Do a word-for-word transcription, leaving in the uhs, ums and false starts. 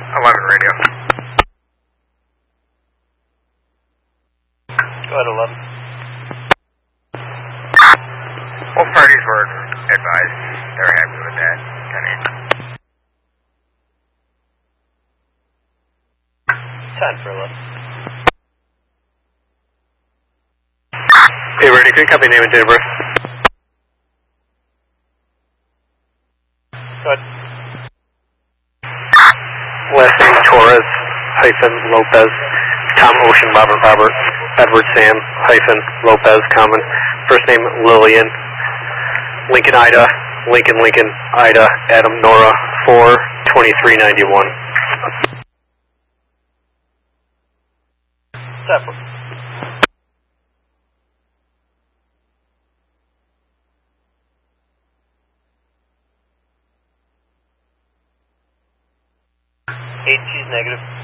eleven radio. Go ahead, eleven. Both parties were advised. They're happy with that. ten eight. ten for eleven. Okay, ready, can you copy name and date of birth? Go ahead. Last name Torres hyphen Lopez, Tom Ocean Robert Robert, Edward Sam hyphen Lopez common, first name Lillian, Lincoln Ida, Lincoln Lincoln Ida, Adam Nora, four twenty-three ninety-one. Separate. Eight G's negative.